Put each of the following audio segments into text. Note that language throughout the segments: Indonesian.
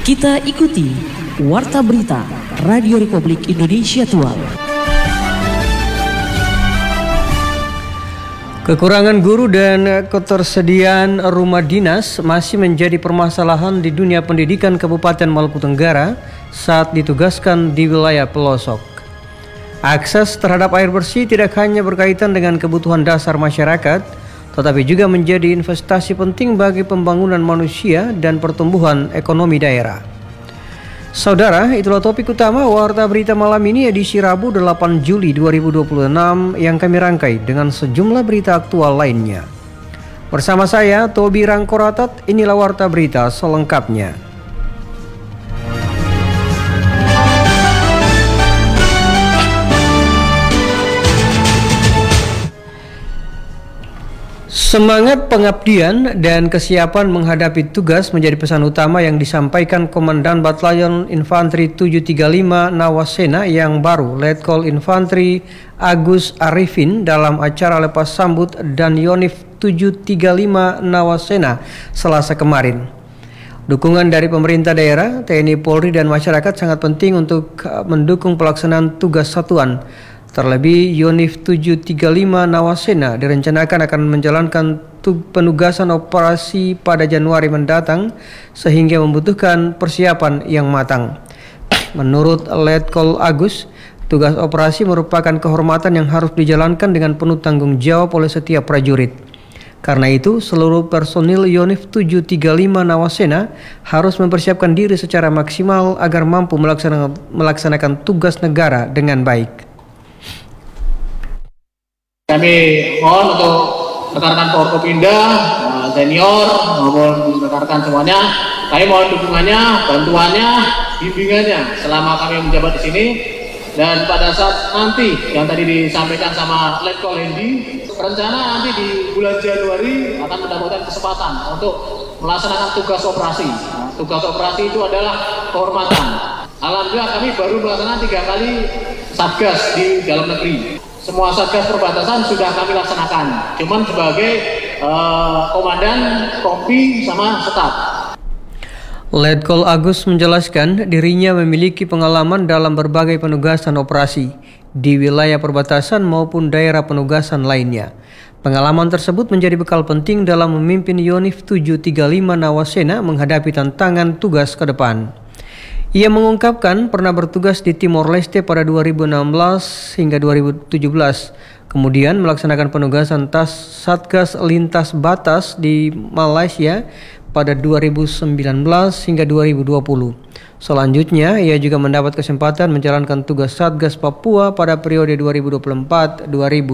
Kita ikuti Warta Berita Radio Republik Indonesia Tua. Kekurangan guru dan ketersediaan rumah dinas masih menjadi permasalahan di dunia pendidikan Kabupaten Maluku Tenggara saat ditugaskan di wilayah pelosok. Akses terhadap air bersih tidak hanya berkaitan dengan kebutuhan dasar masyarakat, tetapi juga menjadi investasi penting bagi pembangunan manusia dan pertumbuhan ekonomi daerah. Saudara, itulah topik utama Warta Berita malam ini edisi Rabu 8 Juli 2026 yang kami rangkai dengan sejumlah berita aktual lainnya. Bersama saya, Tobi Rangkoratat, inilah Warta Berita selengkapnya. Semangat pengabdian dan kesiapan menghadapi tugas menjadi pesan utama yang disampaikan Komandan Batalion Infanteri 735 Nawasena yang baru, Letkol Infanteri Agus Arifin dalam acara lepas sambut dan Yonif 735 Nawasena Selasa kemarin. Dukungan dari pemerintah daerah, TNI Polri dan masyarakat sangat penting untuk mendukung pelaksanaan tugas satuan. Terlebih Yonif 735 Nawasena direncanakan akan menjalankan penugasan operasi pada Januari mendatang sehingga membutuhkan persiapan yang matang. Menurut Letkol Agus, tugas operasi merupakan kehormatan yang harus dijalankan dengan penuh tanggung jawab oleh setiap prajurit. Karena itu, seluruh personil Yonif 735 Nawasena harus mempersiapkan diri secara maksimal agar mampu melaksanakan tugas negara dengan baik. Kami mohon untuk rekan-rekan Forkopimda, senior maupun rekan-rekan semuanya, kami mohon dukungannya, bantuannya, bimbingannya selama kami menjabat di sini. Dan pada saat nanti yang tadi disampaikan sama Letkol Hendi, rencana nanti di bulan Januari akan mendapatkan kesempatan untuk melaksanakan tugas operasi. Tugas operasi itu adalah kehormatan. Alhamdulillah kami baru melaksanakan 3 kali satgas di dalam negeri. Semua satgas perbatasan sudah kami laksanakan, cuman sebagai komandan, kompi, sama staf. Letkol Agus menjelaskan dirinya memiliki pengalaman dalam berbagai penugasan operasi di wilayah perbatasan maupun daerah penugasan lainnya. Pengalaman tersebut menjadi bekal penting dalam memimpin Yonif 735 Nawasena menghadapi tantangan tugas ke depan. Ia mengungkapkan pernah bertugas di Timor Leste pada 2016 hingga 2017, kemudian melaksanakan penugasan Satgas Lintas Batas di Malaysia pada 2019 hingga 2020. Selanjutnya, ia juga mendapat kesempatan menjalankan tugas Satgas Papua pada periode 2024-2025.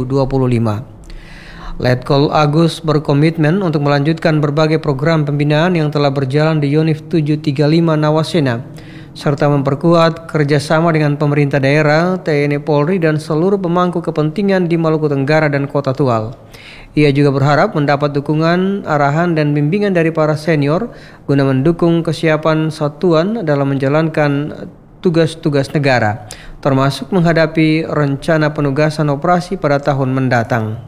Letkol Agus berkomitmen untuk melanjutkan berbagai program pembinaan yang telah berjalan di Yonif 735 Nawasena, serta memperkuat kerjasama dengan pemerintah daerah, TNI Polri, dan seluruh pemangku kepentingan di Maluku Tenggara dan Kota Tual. Ia juga berharap mendapat dukungan, arahan, dan bimbingan dari para senior guna mendukung kesiapan satuan dalam menjalankan tugas-tugas negara, termasuk menghadapi rencana penugasan operasi pada tahun mendatang.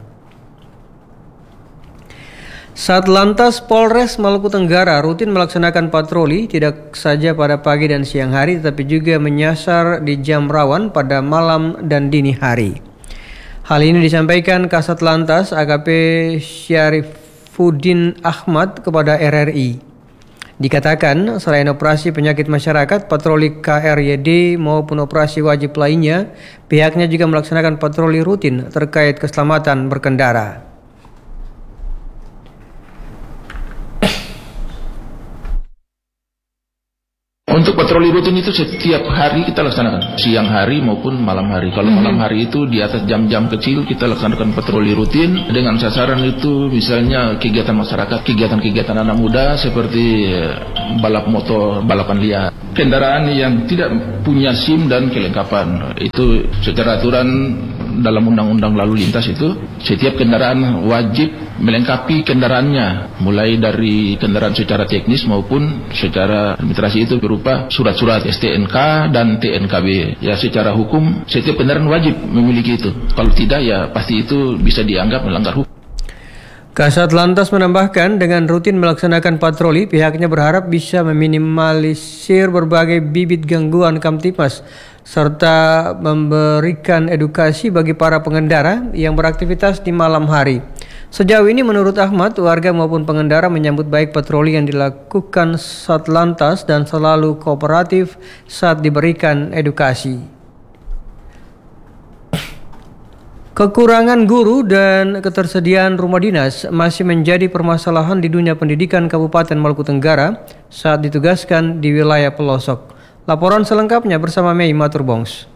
Satlantas Polres Maluku Tenggara rutin melaksanakan patroli tidak saja pada pagi dan siang hari tetapi juga menyasar di jam rawan pada malam dan dini hari. Hal ini disampaikan Kasat Lantas AKP Syarifuddin Ahmad kepada RRI. Dikatakan selain operasi penyakit masyarakat, patroli KRYD maupun operasi wajib lainnya, pihaknya juga melaksanakan patroli rutin terkait keselamatan berkendara. Untuk patroli rutin itu setiap hari kita laksanakan, siang hari maupun malam hari. Kalau malam hari itu di atas jam-jam kecil kita laksanakan patroli rutin dengan sasaran itu misalnya kegiatan masyarakat, kegiatan-kegiatan anak muda seperti balap motor, balapan liar. Kendaraan yang tidak punya SIM dan kelengkapan itu secara aturan dalam undang-undang lalu lintas itu setiap kendaraan wajib melengkapi kendaraannya, mulai dari kendaraan secara teknis maupun secara administrasi itu berupa surat-surat STNK dan TNKB. Ya secara hukum setiap kendaraan wajib memiliki itu. Kalau tidak ya pasti itu bisa dianggap melanggar hukum. Kasat Lantas menambahkan dengan rutin melaksanakan patroli, pihaknya berharap bisa meminimalisir berbagai bibit gangguan Kamtipmas serta memberikan edukasi bagi para pengendara yang beraktivitas di malam hari. Sejauh ini menurut Ahmad, warga maupun pengendara menyambut baik patroli yang dilakukan Satlantas dan selalu kooperatif saat diberikan edukasi. Kekurangan guru dan ketersediaan rumah dinas masih menjadi permasalahan di dunia pendidikan Kabupaten Maluku Tenggara saat ditugaskan di wilayah pelosok. Laporan selengkapnya bersama Mei Maturbongs.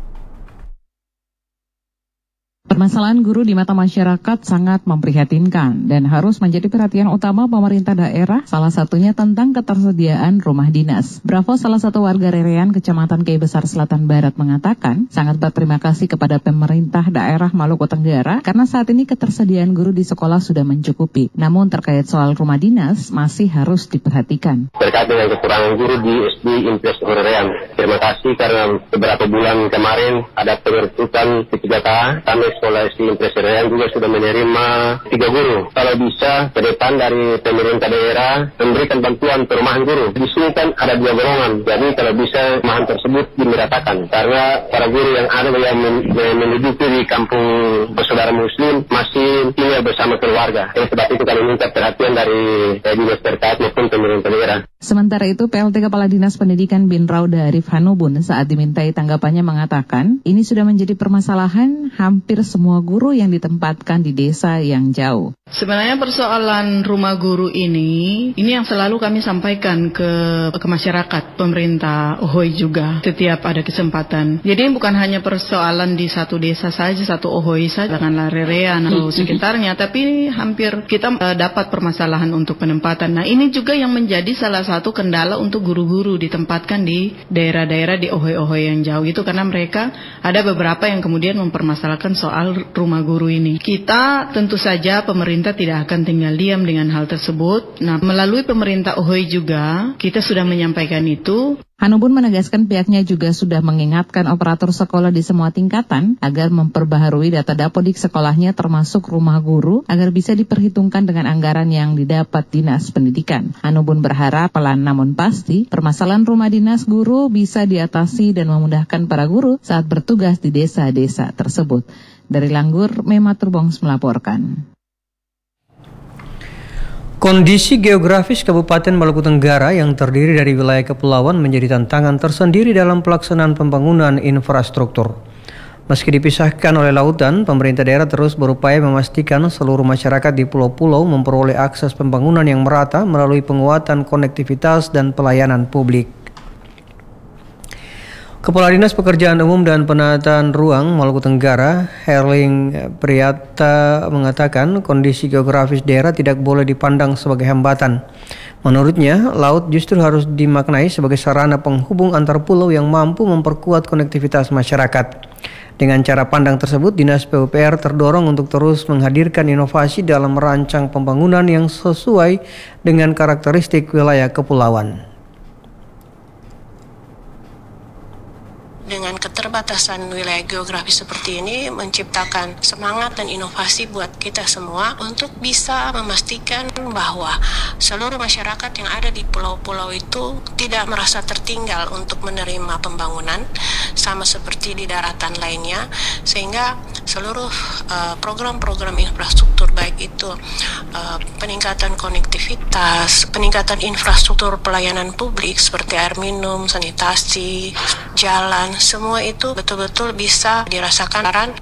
Permasalahan guru di mata masyarakat sangat memprihatinkan dan harus menjadi perhatian utama pemerintah daerah, salah satunya tentang ketersediaan rumah dinas. Bravo, salah satu warga Rerean, Kecamatan Kei Besar Selatan Barat, mengatakan sangat berterima kasih kepada pemerintah daerah Maluku Tenggara karena saat ini ketersediaan guru di sekolah sudah mencukupi. Namun terkait soal rumah dinas masih harus diperhatikan. Terkait dengan kekurangan guru di SD Impres Rerean, terima kasih karena beberapa bulan kemarin ada pengerucutan P3K, kami sekolah SD Impres Rerean juga sudah menerima 3 guru. Kalau bisa ke depan dari pemerintah daerah memberikan bantuan perumahan guru. Di sini kan ada 2 golongan, jadi kalau bisa perumahan tersebut dimeratakan karena para guru yang ada yang menduduki di kampung bersaudara Muslim masih tinggal bersama keluarga. Sebab itu kami minta perhatian dari dinas terkait maupun pemerintah daerah. Sementara itu, PLT Kepala Dinas Pendidikan Bin Rauda Arif Hanubun saat dimintai tanggapannya mengatakan, ini sudah menjadi permasalahan hampir semua guru yang ditempatkan di desa yang jauh. Sebenarnya persoalan rumah guru ini yang selalu kami sampaikan ke masyarakat, pemerintah Ohoi juga setiap ada kesempatan. Jadi bukan hanya persoalan di satu desa saja, satu Ohoi saja, dengan Rerean atau sekitarnya, tapi hampir kita dapat permasalahan untuk penempatan. Nah, ini juga yang menjadi salah satu kendala untuk guru-guru ditempatkan di daerah-daerah di Ohoi-Ohoi yang jauh itu karena mereka ada beberapa yang kemudian mempermasalahkan soal rumah guru ini. Kita tentu saja pemerintah tidak akan tinggal diam dengan hal tersebut. Nah, melalui pemerintah Ohoi juga kita sudah menyampaikan itu. Hanubun menegaskan pihaknya juga sudah mengingatkan operator sekolah di semua tingkatan agar memperbaharui data dapodik sekolahnya termasuk rumah guru agar bisa diperhitungkan dengan anggaran yang didapat Dinas Pendidikan. Hanubun berharap pelan namun pasti permasalahan rumah dinas guru bisa diatasi dan memudahkan para guru saat bertugas di desa-desa tersebut. Dari Langgur, Mei Maturbongs melaporkan. Kondisi geografis Kabupaten Maluku Tenggara yang terdiri dari wilayah kepulauan menjadi tantangan tersendiri dalam pelaksanaan pembangunan infrastruktur. Meski dipisahkan oleh lautan, pemerintah daerah terus berupaya memastikan seluruh masyarakat di pulau-pulau memperoleh akses pembangunan yang merata melalui penguatan konektivitas dan pelayanan publik. Kepala Dinas Pekerjaan Umum dan Penataan Ruang Maluku Tenggara, Herling Priyata, mengatakan kondisi geografis daerah tidak boleh dipandang sebagai hambatan. Menurutnya, laut justru harus dimaknai sebagai sarana penghubung antar pulau yang mampu memperkuat konektivitas masyarakat. Dengan cara pandang tersebut, Dinas PUPR terdorong untuk terus menghadirkan inovasi dalam merancang pembangunan yang sesuai dengan karakteristik wilayah kepulauan. Dengan keterbatasan wilayah geografis seperti ini menciptakan semangat dan inovasi buat kita semua untuk bisa memastikan bahwa seluruh masyarakat yang ada di pulau-pulau itu tidak merasa tertinggal untuk menerima pembangunan sama seperti di daratan lainnya, sehingga seluruh program-program infrastruktur baik itu peningkatan konektivitas, peningkatan infrastruktur pelayanan publik seperti air minum, sanitasi, jalan, semua itu betul-betul bisa dirasakan.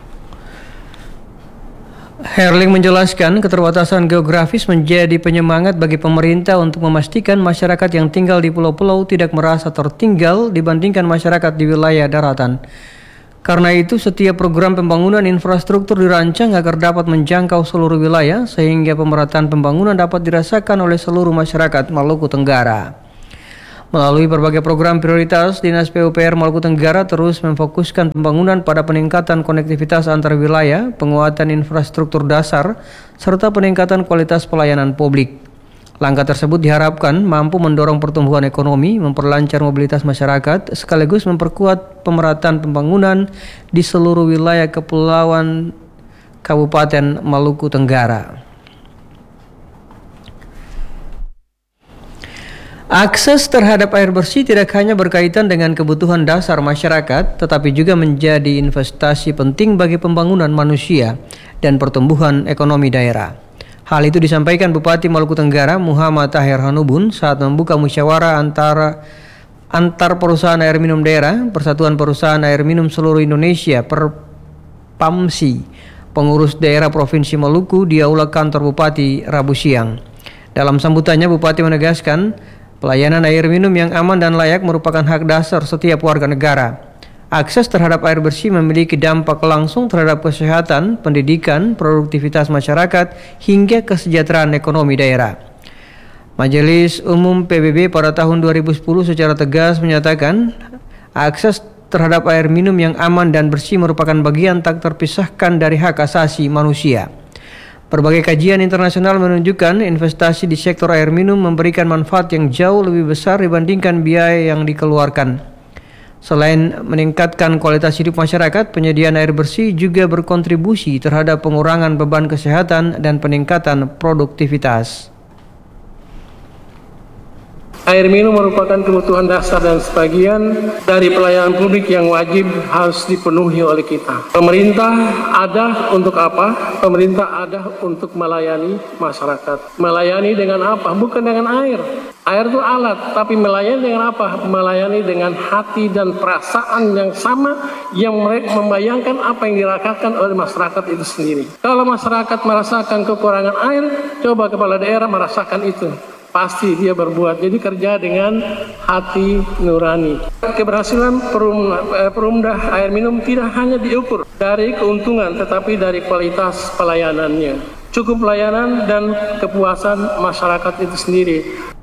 Herling menjelaskan keterbatasan geografis menjadi penyemangat bagi pemerintah untuk memastikan masyarakat yang tinggal di pulau-pulau tidak merasa tertinggal dibandingkan masyarakat di wilayah daratan. Karena itu, setiap program pembangunan infrastruktur dirancang agar dapat menjangkau seluruh wilayah sehingga pemerataan pembangunan dapat dirasakan oleh seluruh masyarakat Maluku Tenggara. Melalui berbagai program prioritas, Dinas PUPR Maluku Tenggara terus memfokuskan pembangunan pada peningkatan konektivitas antar wilayah, penguatan infrastruktur dasar, serta peningkatan kualitas pelayanan publik. Langkah tersebut diharapkan mampu mendorong pertumbuhan ekonomi, memperlancar mobilitas masyarakat, sekaligus memperkuat pemerataan pembangunan di seluruh wilayah kepulauan Kabupaten Maluku Tenggara. Akses terhadap air bersih tidak hanya berkaitan dengan kebutuhan dasar masyarakat, tetapi juga menjadi investasi penting bagi pembangunan manusia dan pertumbuhan ekonomi daerah. Hal itu disampaikan Bupati Maluku Tenggara Muhammad Tahir Hanubun saat membuka musyawarah antar perusahaan air minum daerah, Persatuan Perusahaan Air Minum Seluruh Indonesia (PAMSI), pengurus daerah Provinsi Maluku di Aula Kantor Bupati Rabu siang. Dalam sambutannya, Bupati menegaskan pelayanan air minum yang aman dan layak merupakan hak dasar setiap warga negara. Akses terhadap air bersih memiliki dampak langsung terhadap kesehatan, pendidikan, produktivitas masyarakat, hingga kesejahteraan ekonomi daerah. Majelis Umum PBB pada tahun 2010 secara tegas menyatakan akses terhadap air minum yang aman dan bersih merupakan bagian tak terpisahkan dari hak asasi manusia. Berbagai kajian internasional menunjukkan investasi di sektor air minum memberikan manfaat yang jauh lebih besar dibandingkan biaya yang dikeluarkan. Selain meningkatkan kualitas hidup masyarakat, penyediaan air bersih juga berkontribusi terhadap pengurangan beban kesehatan dan peningkatan produktivitas. Air minum merupakan kebutuhan dasar dan sebagian dari pelayanan publik yang wajib harus dipenuhi oleh kita. Pemerintah ada untuk apa? Pemerintah ada untuk melayani masyarakat. Melayani dengan apa? Bukan dengan air. Air itu alat, tapi melayani dengan apa? Melayani dengan hati dan perasaan yang sama yang mereka membayangkan apa yang dirasakan oleh masyarakat itu sendiri. Kalau masyarakat merasakan kekurangan air, coba kepala daerah merasakan itu. Pasti dia berbuat, jadi kerja dengan hati nurani. Keberhasilan perumda air minum tidak hanya diukur dari keuntungan, tetapi dari kualitas pelayanannya. Cukup pelayanan dan kepuasan masyarakat itu sendiri.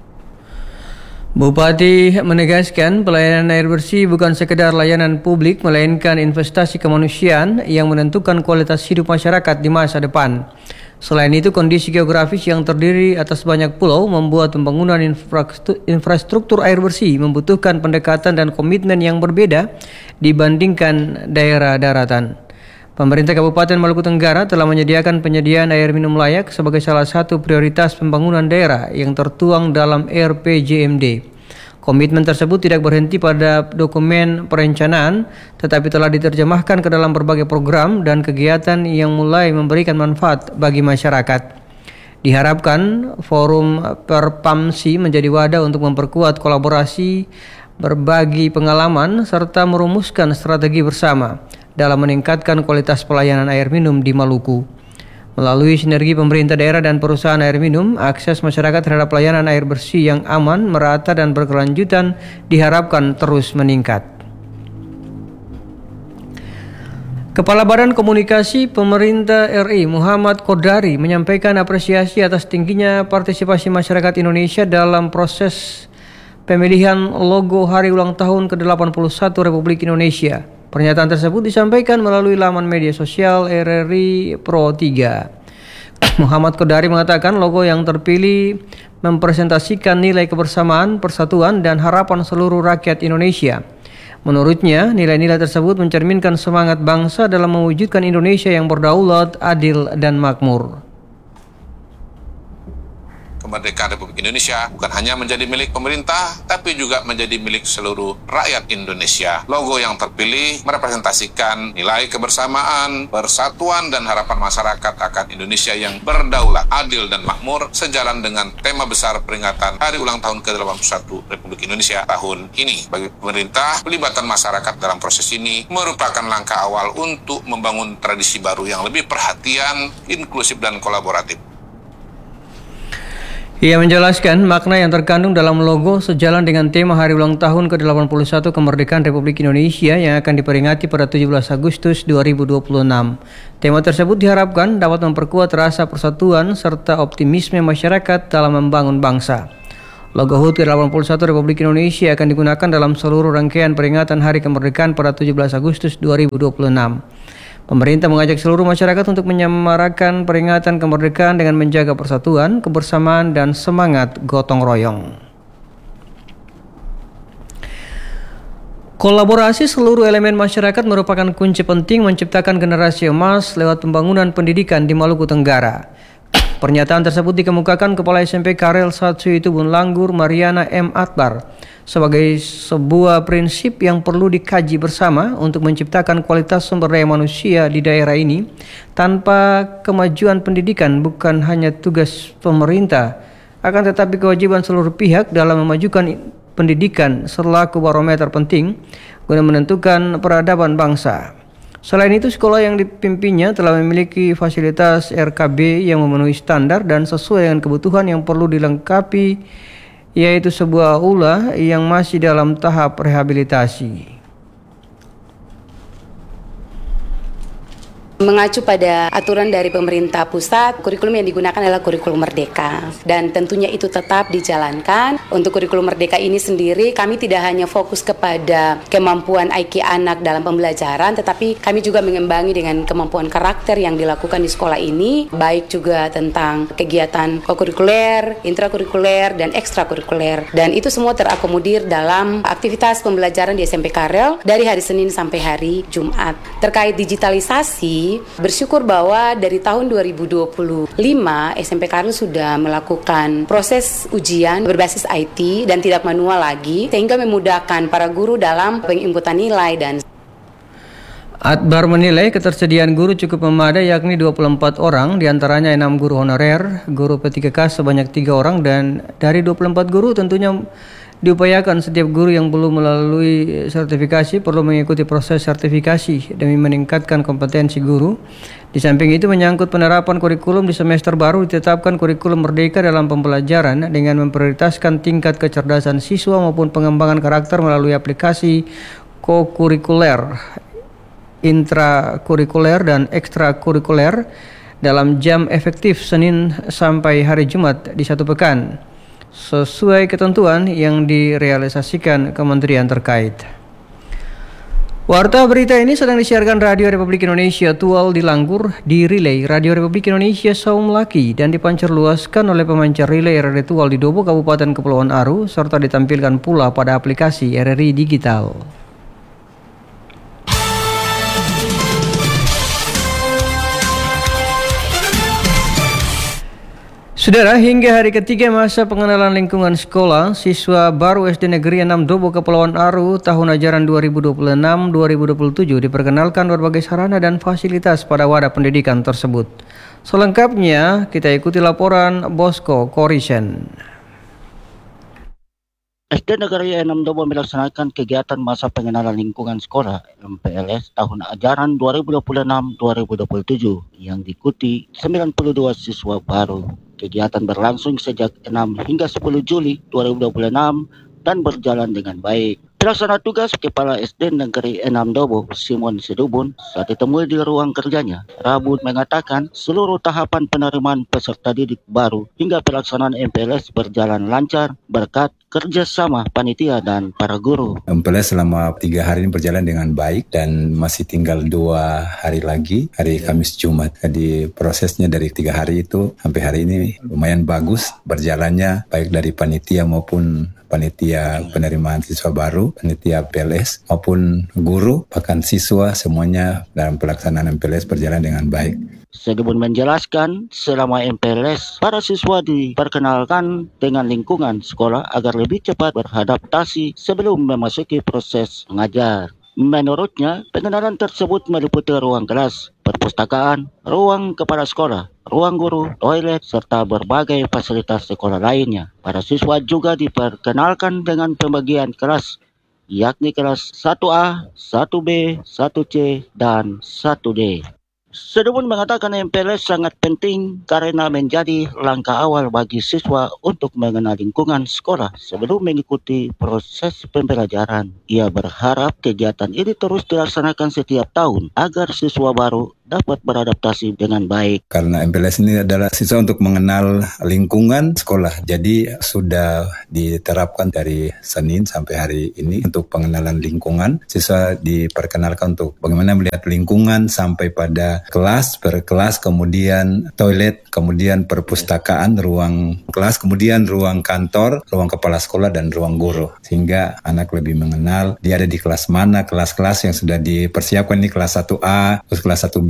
Bupati menegaskan pelayanan air bersih bukan sekedar layanan publik, melainkan investasi kemanusiaan yang menentukan kualitas hidup masyarakat di masa depan. Selain itu, kondisi geografis yang terdiri atas banyak pulau membuat pembangunan infrastruktur air bersih membutuhkan pendekatan dan komitmen yang berbeda dibandingkan daerah daratan. Pemerintah Kabupaten Maluku Tenggara telah menyediakan penyediaan air minum layak sebagai salah satu prioritas pembangunan daerah yang tertuang dalam RPJMD. Komitmen tersebut tidak berhenti pada dokumen perencanaan, tetapi telah diterjemahkan ke dalam berbagai program dan kegiatan yang mulai memberikan manfaat bagi masyarakat. Diharapkan forum PAMSI menjadi wadah untuk memperkuat kolaborasi, berbagi pengalaman, serta merumuskan strategi bersama dalam meningkatkan kualitas pelayanan air minum di Maluku. Melalui sinergi pemerintah daerah dan perusahaan air minum, akses masyarakat terhadap pelayanan air bersih yang aman, merata, dan berkelanjutan diharapkan terus meningkat. Kepala Badan Komunikasi Pemerintah RI Muhammad Kodari menyampaikan apresiasi atas tingginya partisipasi masyarakat Indonesia dalam proses pemilihan logo Hari Ulang Tahun ke-81 Republik Indonesia. Pernyataan tersebut disampaikan melalui laman media sosial RRI Pro 3. Muhammad Kodari mengatakan logo yang terpilih mempresentasikan nilai kebersamaan, persatuan, dan harapan seluruh rakyat Indonesia. Menurutnya, nilai-nilai tersebut mencerminkan semangat bangsa dalam mewujudkan Indonesia yang berdaulat, adil, dan makmur. Kemerdekaan Republik Indonesia bukan hanya menjadi milik pemerintah, tapi juga menjadi milik seluruh rakyat Indonesia. Logo yang terpilih merepresentasikan nilai kebersamaan, persatuan, dan harapan masyarakat akan Indonesia yang berdaulat, adil, dan makmur, sejalan dengan tema besar peringatan Hari Ulang Tahun ke-81 Republik Indonesia tahun ini. Bagi pemerintah, pelibatan masyarakat dalam proses ini merupakan langkah awal untuk membangun tradisi baru yang lebih perhatian, inklusif, dan kolaboratif. Ia menjelaskan makna yang terkandung dalam logo sejalan dengan tema Hari Ulang Tahun ke-81 Kemerdekaan Republik Indonesia yang akan diperingati pada 17 Agustus 2026. Tema tersebut diharapkan dapat memperkuat rasa persatuan serta optimisme masyarakat dalam membangun bangsa. Logo HUT ke-81 Republik Indonesia akan digunakan dalam seluruh rangkaian peringatan Hari Kemerdekaan pada 17 Agustus 2026. Pemerintah mengajak seluruh masyarakat untuk menyemarakan peringatan kemerdekaan dengan menjaga persatuan, kebersamaan, dan semangat gotong royong. Kolaborasi seluruh elemen masyarakat merupakan kunci penting menciptakan generasi emas lewat pembangunan pendidikan di Maluku Tenggara. Pernyataan tersebut dikemukakan Kepala SMP Karel 1 Situbun Langgur Mariana M. Akbar sebagai sebuah prinsip yang perlu dikaji bersama untuk menciptakan kualitas sumber daya manusia di daerah ini. Tanpa kemajuan pendidikan bukan hanya tugas pemerintah, akan tetapi kewajiban seluruh pihak dalam memajukan pendidikan selaku barometer penting guna menentukan peradaban bangsa. Selain itu, sekolah yang dipimpinnya telah memiliki fasilitas RKB yang memenuhi standar dan sesuai dengan kebutuhan yang perlu dilengkapi, yaitu sebuah aula yang masih dalam tahap rehabilitasi. Mengacu pada aturan dari pemerintah pusat, kurikulum yang digunakan adalah kurikulum merdeka dan tentunya itu tetap dijalankan. Untuk kurikulum merdeka ini sendiri kami tidak hanya fokus kepada kemampuan IQ anak dalam pembelajaran, tetapi kami juga mengimbangi dengan kemampuan karakter yang dilakukan di sekolah ini, baik juga tentang kegiatan kokurikuler, intrakurikuler, dan ekstrakurikuler. Dan itu semua terakomodir dalam aktivitas pembelajaran di SMP Karel dari hari Senin sampai hari Jumat. Terkait digitalisasi, bersyukur bahwa dari tahun 2025 SMP Karel sudah melakukan proses ujian berbasis IT dan tidak manual lagi, sehingga memudahkan para guru dalam penginputan nilai. Dan Akbar menilai ketersediaan guru cukup memadai, yakni 24 orang, diantaranya 6 guru honorer, guru P3K sebanyak 3 orang, dan dari 24 guru tentunya diupayakan setiap guru yang belum melalui sertifikasi perlu mengikuti proses sertifikasi demi meningkatkan kompetensi guru. Di samping itu, menyangkut penerapan kurikulum di semester baru, ditetapkan kurikulum merdeka dalam pembelajaran dengan memprioritaskan tingkat kecerdasan siswa maupun pengembangan karakter melalui aplikasi kokurikuler, intrakurikuler, dan ekstrakurikuler dalam jam efektif Senin sampai hari Jumat di satu pekan, sesuai ketentuan yang direalisasikan kementerian terkait. Warta berita ini sedang disiarkan Radio Republik Indonesia Tual di Langgur, di relay Radio Republik Indonesia Saum Laki, dan dipancarluaskan oleh pemancar relay RRI Tual di Dobo, Kabupaten Kepulauan Aru, serta ditampilkan pula pada aplikasi RRI Digital. Saudara, hingga hari ketiga masa pengenalan lingkungan sekolah, siswa baru SD Negeri 6 Dobo Kepulauan Aru tahun ajaran 2026-2027 diperkenalkan berbagai sarana dan fasilitas pada wadah pendidikan tersebut. Selengkapnya kita ikuti laporan Bosco Korisen. SD Negeri 6 Dobo melaksanakan kegiatan masa pengenalan lingkungan sekolah MPLS tahun ajaran 2026-2027 yang diikuti 92 siswa baru. Kegiatan berlangsung sejak 6 hingga 10 Juli 2026 dan berjalan dengan baik. Pelaksana tugas Kepala SD Negeri 6 Dobo, Simon Sedubun, saat ditemui di ruang kerjanya, Rabu mengatakan seluruh tahapan penerimaan peserta didik baru hingga pelaksanaan MPLS berjalan lancar berkat kerjasama panitia dan para guru. MPLS selama 3 hari ini berjalan dengan baik dan masih tinggal 2 hari lagi, hari Kamis Jumat. Jadi prosesnya dari 3 hari itu sampai hari ini lumayan bagus berjalannya, baik dari panitia maupun panitia penerimaan siswa baru, panitia PLS maupun guru, bahkan siswa, semuanya dalam pelaksanaan MPLS berjalan dengan baik. Sedubun menjelaskan selama MPLS, para siswa diperkenalkan dengan lingkungan sekolah agar lebih cepat beradaptasi sebelum memasuki proses mengajar. Menurutnya, pengenalan tersebut meliputi ruang kelas, perpustakaan, ruang kepala sekolah, ruang guru, toilet, serta berbagai fasilitas sekolah lainnya. Para siswa juga diperkenalkan dengan pembagian kelas, yakni kelas 1A, 1B, 1C, dan 1D. Sedubun mengatakan MPLS sangat penting karena menjadi langkah awal bagi siswa untuk mengenal lingkungan sekolah sebelum mengikuti proses pembelajaran. Ia berharap kegiatan ini terus dilaksanakan setiap tahun agar siswa baru dapat beradaptasi dengan baik. Karena MPLS ini adalah siswa untuk mengenal lingkungan sekolah, jadi sudah diterapkan dari Senin sampai hari ini untuk pengenalan lingkungan. Siswa diperkenalkan untuk bagaimana melihat lingkungan sampai pada kelas, per kelas, kemudian toilet, kemudian perpustakaan, ruang kelas, kemudian ruang kantor, ruang kepala sekolah, dan ruang guru. Sehingga anak lebih mengenal dia ada di kelas mana, kelas-kelas yang sudah dipersiapkan, ini kelas 1A, terus kelas 1B,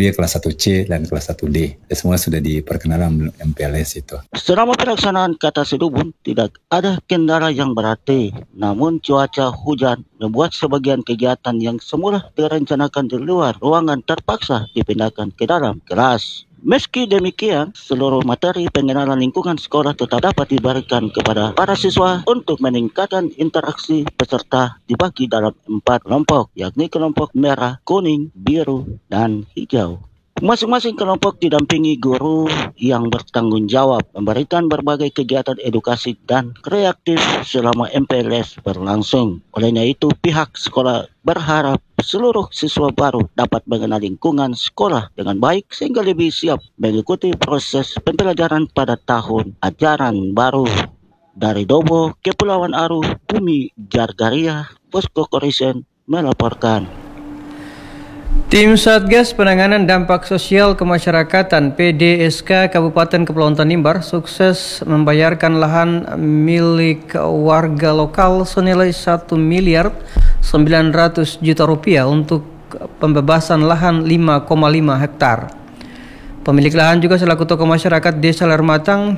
B, kelas 1C, dan kelas 1D. Semua sudah diperkenalkan MPLS itu. Selama pelaksanaan kata Sedubun, tidak ada kendala yang berarti. Namun cuaca hujan membuat sebagian kegiatan yang semula direncanakan di luar ruangan terpaksa dipindahkan ke dalam kelas. Meski demikian, seluruh materi pengenalan lingkungan sekolah tetap dapat diberikan kepada para siswa untuk meningkatkan interaksi peserta dibagi dalam 4 kelompok, yakni kelompok merah, kuning, biru, dan hijau. Masing-masing kelompok didampingi guru yang bertanggung jawab memberikan berbagai kegiatan edukasi dan kreatif selama MPLS berlangsung. Olehnya itu, pihak sekolah berharap seluruh siswa baru dapat mengenal lingkungan sekolah dengan baik sehingga lebih siap mengikuti proses pembelajaran pada tahun ajaran baru. Dari Dobo, Kepulauan Aru, Bumi Jargaria, Posko Korisen melaporkan. Tim Satgas Penanganan Dampak Sosial Kemasyarakatan PDSK Kabupaten Kepulauan Tanimbar sukses membayarkan lahan milik warga lokal senilai 1 miliar 900 juta rupiah untuk pembebasan lahan 5,5 hektar. Pemilik lahan juga selaku tokoh masyarakat Desa Lermatang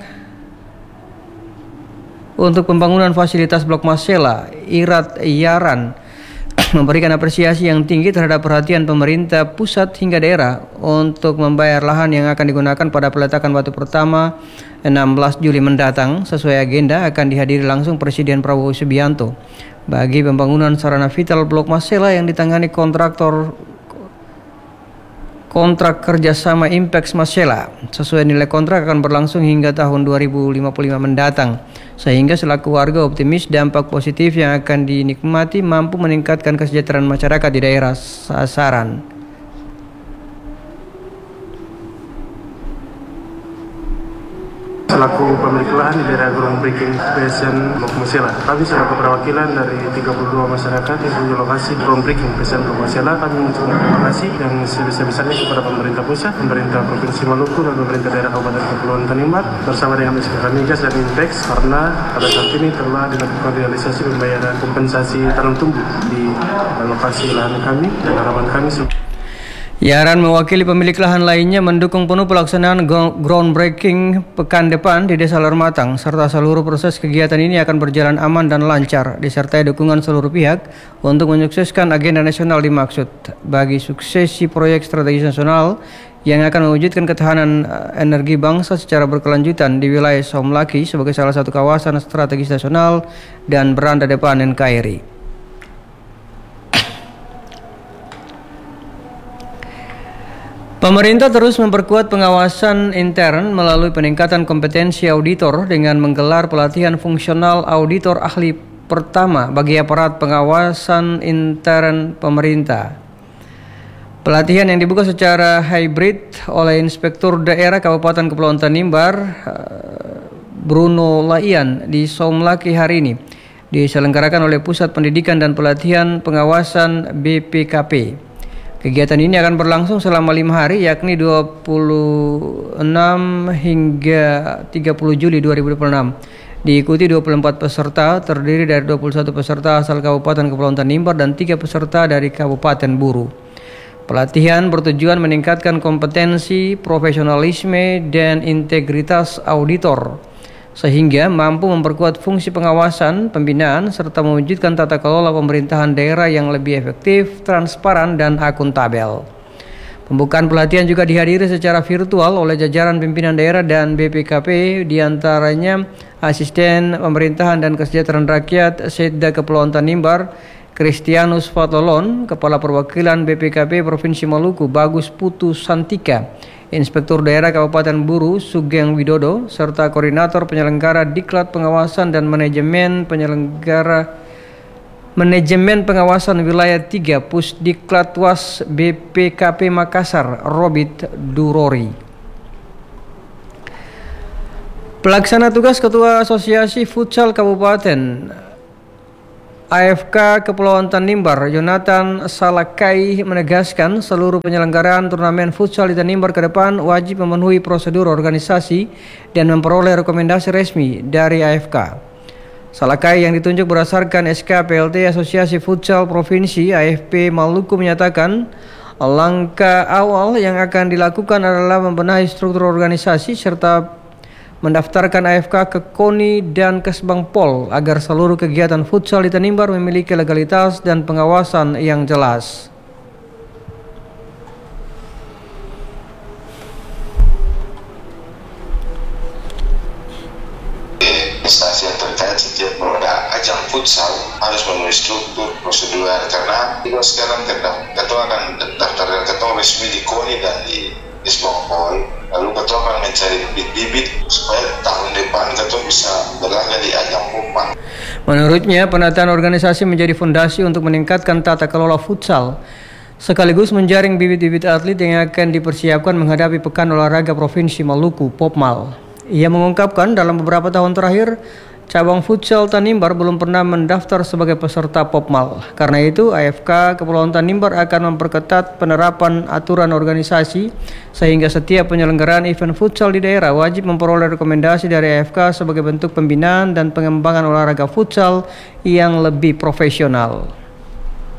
untuk pembangunan fasilitas Blok Masela, Irat Yaran, memberikan apresiasi yang tinggi terhadap perhatian pemerintah pusat hingga daerah untuk membayar lahan yang akan digunakan pada peletakan batu pertama 16 Juli mendatang. Sesuai agenda akan dihadiri langsung Presiden Prabowo Subianto bagi pembangunan sarana vital Blok Masela yang ditangani kontrak kerjasama Impex Masela. Sesuai nilai kontrak akan berlangsung hingga tahun 2055 mendatang, sehingga selaku warga optimis dampak positif yang akan dinikmati mampu meningkatkan kesejahteraan masyarakat di daerah sasaran. Selaku pemilik lahan di daerah groundbreaking PSN Blok Masela, kami selaku perwakilan dari 32 masyarakat yang punya lokasi groundbreaking PSN Blok Masela, kami mengucapkan terima kasih yang sebesar-besarnya kepada pemerintah pusat, pemerintah Provinsi Maluku, dan pemerintah daerah Kabupaten Kepulauan Tanimbar bersama dengan SKK Migas dan Intex, karena pada saat ini telah dilakukan realisasi pembayaran kompensasi tanam tumbuh di lokasi lahan kami, dan harapan kami Yaran mewakili pemilik lahan lainnya mendukung penuh pelaksanaan groundbreaking pekan depan di Desa Lermatang, serta seluruh proses kegiatan ini akan berjalan aman dan lancar, disertai dukungan seluruh pihak untuk menyukseskan agenda nasional dimaksud bagi suksesi proyek strategis nasional yang akan mewujudkan ketahanan energi bangsa secara berkelanjutan di wilayah Somlaki sebagai salah satu kawasan strategis nasional dan beranda depan NKRI. Pemerintah terus memperkuat pengawasan intern melalui peningkatan kompetensi auditor dengan menggelar pelatihan fungsional auditor ahli pertama bagi aparat pengawasan intern pemerintah. Pelatihan yang dibuka secara hybrid oleh Inspektur Daerah Kabupaten Kepulauan Tanimbar Bruno Laian di Somlaki hari ini diselenggarakan oleh Pusat Pendidikan dan Pelatihan Pengawasan BPKP. Kegiatan ini akan berlangsung selama 5 hari, yakni 26 hingga 30 Juli 2026. Diikuti 24 peserta, terdiri dari 21 peserta asal Kabupaten Kepulauan Tanimbar dan 3 peserta dari Kabupaten Buru. Pelatihan bertujuan meningkatkan kompetensi, profesionalisme, dan integritas auditor, sehingga mampu memperkuat fungsi pengawasan, pembinaan, serta mewujudkan tata kelola pemerintahan daerah yang lebih efektif, transparan, dan akuntabel. Pembukaan pelatihan juga dihadiri secara virtual oleh jajaran pimpinan daerah dan BPKP, diantaranya Asisten Pemerintahan dan Kesejahteraan Rakyat Setda Kepulauan Tanimbar, Kristianus Fatolon, Kepala Perwakilan BPKP Provinsi Maluku, Bagus Putu Santika, Inspektur Daerah Kabupaten Buru Sugeng Widodo, serta Koordinator Penyelenggara Diklat Pengawasan dan Manajemen Pengawasan Wilayah 3 Pusdiklatwas BPKP Makassar, Robit Durori. Pelaksana tugas Ketua Asosiasi Futsal Kabupaten AFK Kepulauan Tanimbar, Jonathan Salakai, menegaskan seluruh penyelenggaraan turnamen futsal di Tanimbar ke depan wajib memenuhi prosedur organisasi dan memperoleh rekomendasi resmi dari AFK. Salakai yang ditunjuk berdasarkan SK PLT Asosiasi Futsal Provinsi AFP Maluku menyatakan Langkah awal yang akan dilakukan adalah membenahi struktur organisasi serta mendaftarkan AFK ke KONI dan Kesbangpol agar seluruh kegiatan futsal di Tanimbar memiliki legalitas dan pengawasan yang jelas. Instansi yang terkait setiap ada ajang futsal harus memenuhi struktur prosedur, karena kita sekarang ketua akan daftar ketua resmi di KONI dan di Kesbangpol, lalu ketua akan mencari bibit-bibit supaya tahun depan ketua bisa berlaga di ajang Popang. Menurutnya, penataan organisasi menjadi fondasi untuk meningkatkan tata kelola futsal sekaligus menjaring bibit-bibit atlet yang akan dipersiapkan menghadapi Pekan Olahraga Provinsi Maluku (Popmal). Ia mengungkapkan dalam beberapa tahun terakhir, cabang futsal Tanimbar belum pernah mendaftar sebagai peserta Popmal. Karena itu, AFK Kepulauan Tanimbar akan memperketat penerapan aturan organisasi sehingga setiap penyelenggaraan event futsal di daerah wajib memperoleh rekomendasi dari AFK sebagai bentuk pembinaan dan pengembangan olahraga futsal yang lebih profesional.